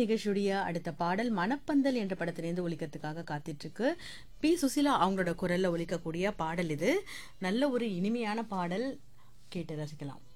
நிகழ்ச்சியுடைய அடுத்த பாடல் மணப்பந்தல் என்ற படத்திலிருந்து ஒலிக்கிறதுக்காக காத்துட்டு இருக்கு. பி சுசீலா அவங்களோட குரல்ல ஒலிக்கக்கூடிய பாடல் இது. நல்ல ஒரு இனிமையான பாடல், கேட்டு ரசிக்கலாம்.